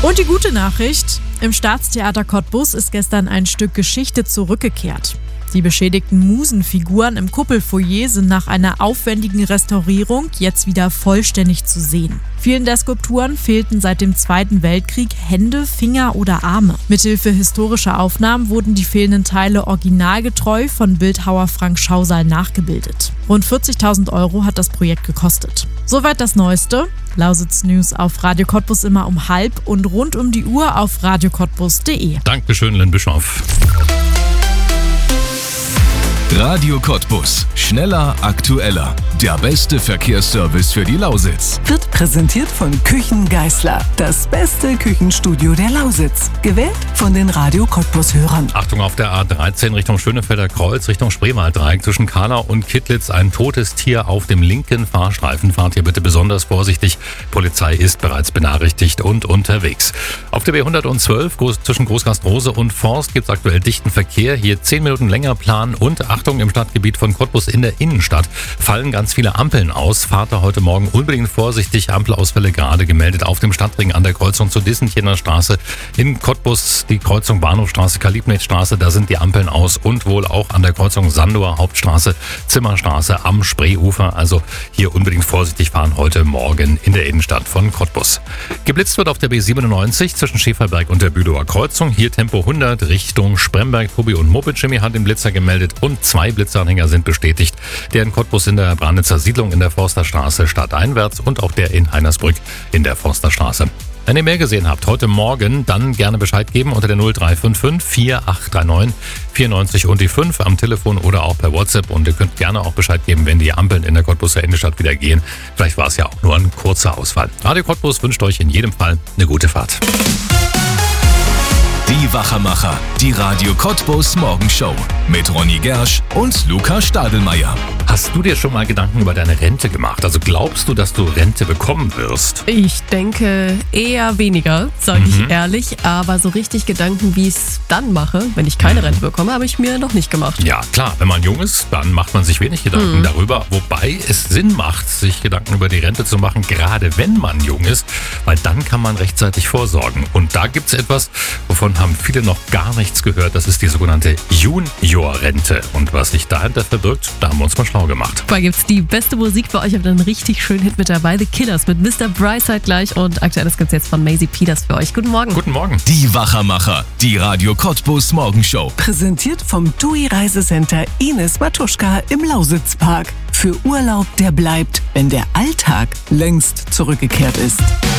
Und die gute Nachricht: Im Staatstheater Cottbus ist gestern ein Stück Geschichte zurückgekehrt. Die beschädigten Musenfiguren im Kuppelfoyer sind nach einer aufwendigen Restaurierung jetzt wieder vollständig zu sehen. Vielen der Skulpturen fehlten seit dem Zweiten Weltkrieg Hände, Finger oder Arme. Mithilfe historischer Aufnahmen wurden die fehlenden Teile originalgetreu von Bildhauer Frank Schausal nachgebildet. Rund 40.000 € hat das Projekt gekostet. Soweit das Neueste. Lausitz News auf Radio Cottbus immer um 12:30 und rund um die Uhr auf radiocottbus.de. Dankeschön, Lynn Bischoff. Radio Cottbus. Schneller, aktueller. Der beste Verkehrsservice für die Lausitz. Wird präsentiert von Küchen Geisler. Das beste Küchenstudio der Lausitz. Gewählt von den Radio Cottbus-Hörern. Achtung auf der A13 Richtung Schönefelder Kreuz, Richtung Spreewalddreieck zwischen Kahlau und Kittlitz. Ein totes Tier auf dem linken Fahrstreifen. Fahrt hier bitte besonders vorsichtig. Polizei ist bereits benachrichtigt und unterwegs. Auf der B112 zwischen Großgastrose und Forst gibt es aktuell dichten Verkehr. Hier 10 Minuten länger planen und Achtung, im Stadtgebiet von Cottbus in der Innenstadt fallen ganz viele Ampeln aus. Fahrt da heute Morgen unbedingt vorsichtig. Ampelausfälle gerade gemeldet auf dem Stadtring an der Kreuzung zur Dissenchener Straße. In Cottbus die Kreuzung Bahnhofstraße, Kalibnitstraße, da sind die Ampeln aus und wohl auch an der Kreuzung Sandower Hauptstraße, Zimmerstraße am Spreeufer. Also hier unbedingt vorsichtig fahren heute Morgen in der Innenstadt von Cottbus. Geblitzt wird auf der B97 zwischen Schäferberg und der Bülower Kreuzung. Hier Tempo 100 Richtung Spremberg. Tobi und Moped Jimmy hat den Blitzer gemeldet und 2 Blitzeranhänger sind bestätigt. Der in Cottbus in der Brandnitzer Siedlung in der Forsterstraße stadteinwärts und auch der in Heinersbrück in der Forsterstraße. Wenn ihr mehr gesehen habt heute Morgen, dann gerne Bescheid geben unter der 0355 4839 94 und die 5 am Telefon oder auch per WhatsApp. Und ihr könnt gerne auch Bescheid geben, wenn die Ampeln in der Cottbuser Innenstadt wieder gehen. Vielleicht war es ja auch nur ein kurzer Ausfall. Radio Cottbus wünscht euch in jedem Fall eine gute Fahrt. Die Wachermacher, die Radio Cottbus Morgenshow mit Ronny Gersch und Luca Stadelmeier. Hast du dir schon mal Gedanken über deine Rente gemacht? Also glaubst du, dass du Rente bekommen wirst? Ich denke eher weniger, sage ich ehrlich. Aber so richtig Gedanken, wie ich es dann mache, wenn ich keine Rente bekomme, habe ich mir noch nicht gemacht. Ja, klar. Wenn man jung ist, dann macht man sich wenig Gedanken darüber. Wobei es Sinn macht, sich Gedanken über die Rente zu machen, gerade wenn man jung ist. Weil dann kann man rechtzeitig vorsorgen. Und da gibt es etwas, wovon haben viele noch gar nichts gehört. Das ist die sogenannte Juniorrente. Und was sich dahinter verbirgt, da haben wir uns mal schlau gemacht. Da gibt es die beste Musik für euch. Ich habe einen richtig schönen Hit mit dabei. The Killers mit Mr. Brightside gleich. Und aktuelles gibt es jetzt von Maisie Peters für euch. Guten Morgen. Guten Morgen. Die Wachermacher, die Radio Cottbus Morgenshow. Präsentiert vom TUI Reisecenter Ines Matuschka im Lausitzpark. Für Urlaub, der bleibt, wenn der Alltag längst zurückgekehrt ist.